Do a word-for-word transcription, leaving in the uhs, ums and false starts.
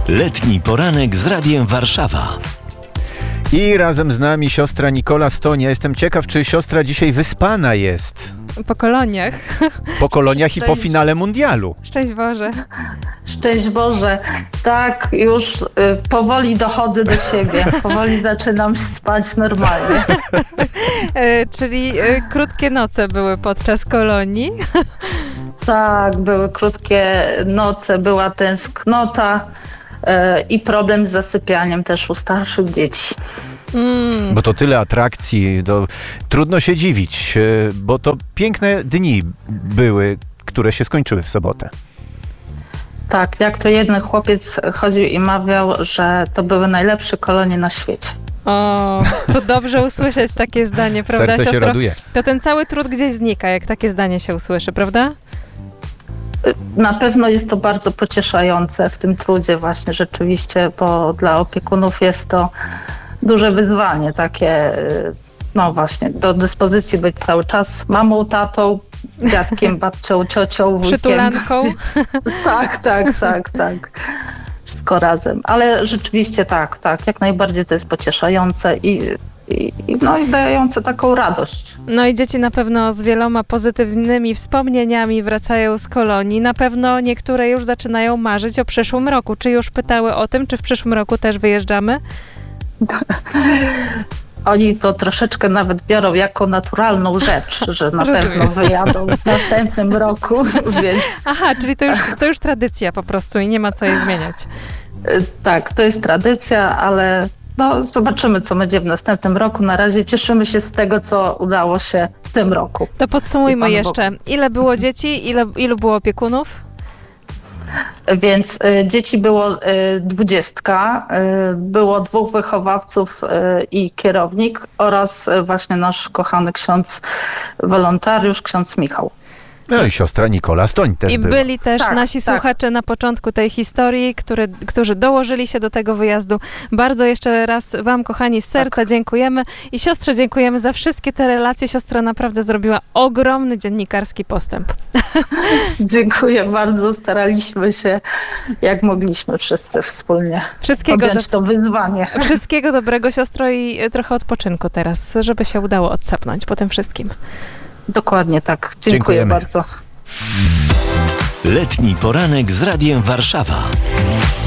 Letni poranek z Radiem Warszawa. I razem z nami siostra Nikola Stoń. Ja jestem ciekaw, czy siostra dzisiaj wyspana jest. Po koloniach. Po koloniach i po Szczęść- finale mundialu. Szczęść Boże. Szczęść Boże. Tak, już y, powoli dochodzę do siebie. Powoli zaczynam spać normalnie. E, czyli e, krótkie noce były podczas kolonii. Tak, były krótkie noce, była tęsknota y, i problem z zasypianiem też u starszych dzieci. Mm. Bo to tyle atrakcji, to trudno się dziwić, e, bo to piękne dni były, które się skończyły w sobotę. Tak, jak to jeden chłopiec chodził i mawiał, że to były najlepsze kolonie na świecie. O, to dobrze usłyszeć takie zdanie, prawda, Serce się siostro? raduje. To ten cały trud gdzieś znika, jak takie zdanie się usłyszy, prawda? Na pewno jest to bardzo pocieszające w tym trudzie właśnie rzeczywiście, bo dla opiekunów jest to duże wyzwanie, takie no właśnie do dyspozycji być cały czas mamą, tatą, dziadkiem, babcią, ciocią, wujkiem. Przytulanką. Tak, tak, tak, tak. Wszystko razem. Ale rzeczywiście tak, tak, jak najbardziej to jest pocieszające i, i, i, no, i dające taką radość. No i dzieci na pewno z wieloma pozytywnymi wspomnieniami wracają z kolonii. Na pewno niektóre już zaczynają marzyć o przyszłym roku. Czy już pytały o tym, czy w przyszłym roku też wyjeżdżamy? Oni to troszeczkę nawet biorą jako naturalną rzecz, że na Rozumiem. pewno wyjadą w następnym roku, więc Aha, czyli to już, to już tradycja po prostu i nie ma co jej zmieniać. y, tak, to jest tradycja, ale no, zobaczymy, co będzie w następnym roku. Na razie cieszymy się z tego, co udało się w tym roku. To podsumujmy Panu jeszcze. Ile było dzieci, ile, ilu było opiekunów? Więc y, dzieci było y, dwudziestka, y, było dwóch wychowawców y, i kierownik oraz y, właśnie nasz kochany ksiądz wolontariusz, ksiądz Michał. No i siostra Nikola Stoń też I była. byli też Tak, nasi tak. słuchacze na początku tej historii, które, którzy dołożyli się do tego wyjazdu. Bardzo jeszcze raz wam, kochani, z serca Tak. dziękujemy i siostrze dziękujemy za wszystkie te relacje. Siostra naprawdę zrobiła ogromny dziennikarski postęp. Dziękuję bardzo, staraliśmy się jak mogliśmy wszyscy wspólnie Wszystkiego, do, podjąć to wyzwanie. wszystkiego dobrego, siostro, i trochę odpoczynku teraz, żeby się udało odsapnąć po tym wszystkim. Dokładnie tak. Dziękuję Dziękujemy. bardzo. Letni poranek z Radiem Warszawa.